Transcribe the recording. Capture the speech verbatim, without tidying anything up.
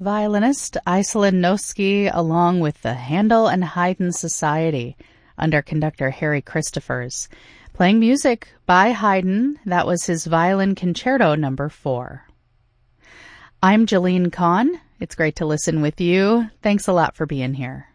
violinist Iselin Noski along with the Handel and Haydn Society under conductor Harry Christophers, playing music by Haydn. That was his Violin Concerto number four. I'm Jolene Kahn. It's great to listen with you. Thanks a lot for being here.